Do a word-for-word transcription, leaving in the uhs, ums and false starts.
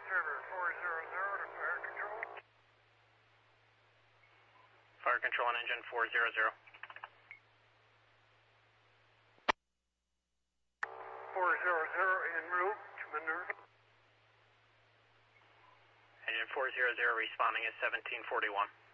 River four zero zero to fire control. Fire control on engine four zero zero. four zero zero en route to Minerva. Engine four zero zero responding at seventeen forty-one.